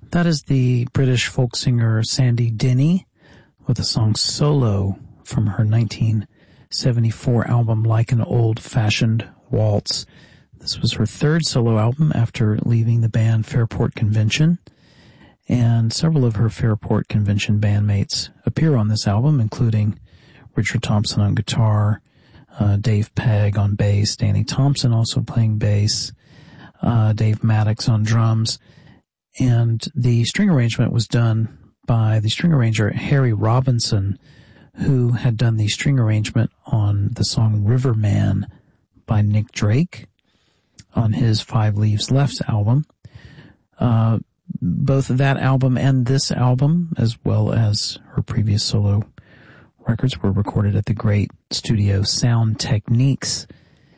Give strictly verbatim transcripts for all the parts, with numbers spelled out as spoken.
That is the British folk singer Sandy Denny with the song Solo from her nineteen seventy-four album Like an Old-Fashioned Waltz. This was her third solo album after leaving the band Fairport Convention, and several of her Fairport Convention bandmates appear on this album, including Richard Thompson on guitar, uh, Dave Pegg on bass, Danny Thompson also playing bass, uh, Dave Maddox on drums, and the string arrangement was done by the string arranger Harry Robinson, who had done the string arrangement on the song Riverman by Nick Drake on his Five Leaves Left album. Uh, both that album and this album, as well as her previous solo records, were recorded at the great studio Sound Techniques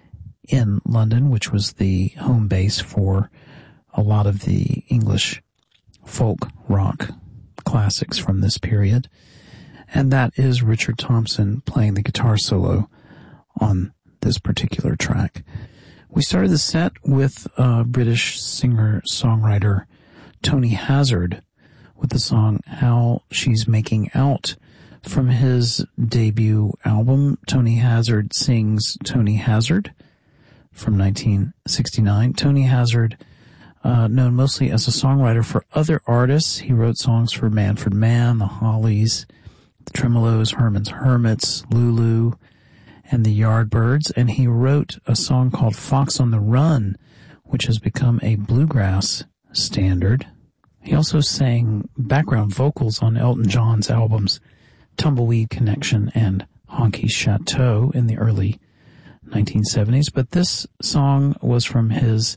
in London, which was the home base for a lot of the English folk rock classics from this period. And that is Richard Thompson playing the guitar solo on this particular track. We started the set with uh, British singer-songwriter Tony Hazard with the song How She's Making Out from his debut album, Tony Hazard Sings Tony Hazard, from nineteen sixty-nine. Tony Hazard, uh, known mostly as a songwriter for other artists. He wrote songs for Manfred Mann, the Hollies, the Tremolos, Herman's Hermits, Lulu, and the Yardbirds, and he wrote a song called Fox on the Run, which has become a bluegrass standard. He also sang background vocals on Elton John's albums Tumbleweed Connection and Honky Chateau in the early nineteen seventies, but this song was from his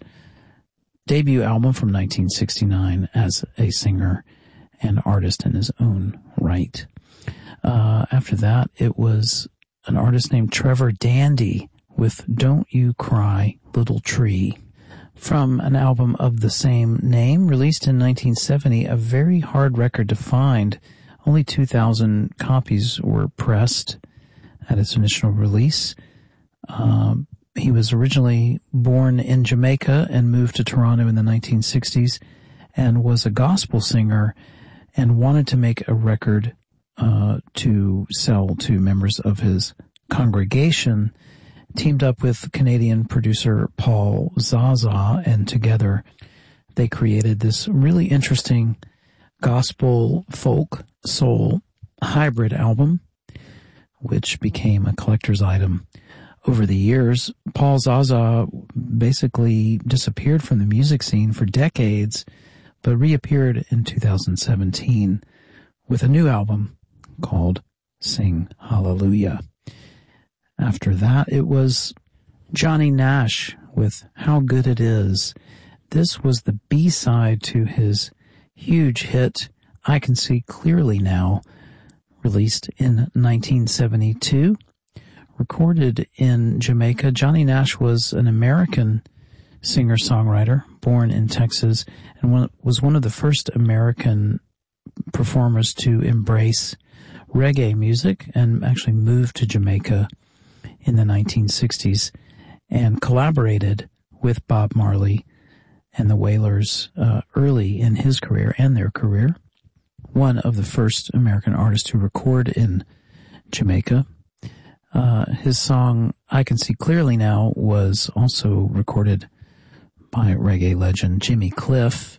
debut album from nineteen sixty-nine as a singer and artist in his own right. Uh, after that, it was an artist named Trevor Dandy with Don't You Cry, Little Tree, from an album of the same name, released in nineteen seventy, a very hard record to find. Only two thousand copies were pressed at its initial release. Um, he was originally born in Jamaica and moved to Toronto in the nineteen sixties and was a gospel singer and wanted to make a record uh, to sell to members of his congregation. Teamed up with Canadian producer Paul Zaza, and together they created this really interesting gospel, folk, soul hybrid album, which became a collector's item. Over the years, Paul Zaza basically disappeared from the music scene for decades, but reappeared in two thousand seventeen with a new album called Sing Hallelujah. After that, it was Johnny Nash with How Good It Is. This was the B-side to his huge hit, I Can See Clearly Now, released in nineteen seventy-two. Recorded in Jamaica, Johnny Nash was an American singer-songwriter born in Texas and one, was one of the first American performers to embrace reggae music and actually moved to Jamaica in the nineteen sixties and collaborated with Bob Marley and the Wailers uh, early in his career and their career. One of the first American artists to record in Jamaica. Uh, his song, I Can See Clearly Now, was also recorded by reggae legend Jimmy Cliff.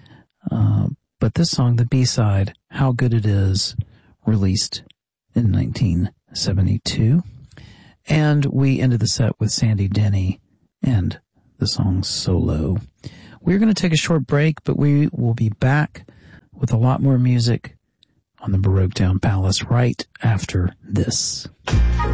Uh, but this song, the B-side, How Good It Is, released in nineteen seventy-two. And we ended the set with Sandy Denny and the song Solo. We're going to take a short break, but we will be back with a lot more music on the Baroque Town Palace right after this.